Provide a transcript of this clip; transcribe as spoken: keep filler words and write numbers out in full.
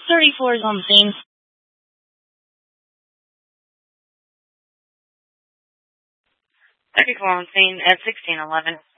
thirty-four is on the scene. thirty-four on scene at sixteen eleven.